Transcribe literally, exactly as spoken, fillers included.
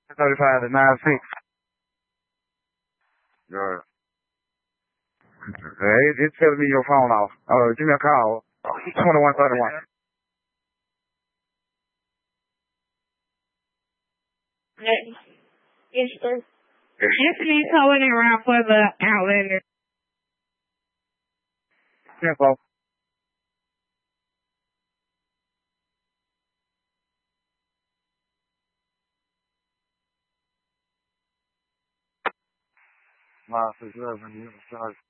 thirty-five to nine six. Good. Hey, it's telling me your phone off. Uh, give me a call. twenty-one thirty-one. Yes, sir. Anthony calling around for the Outlander. Info. Miles is eleven, you sorry.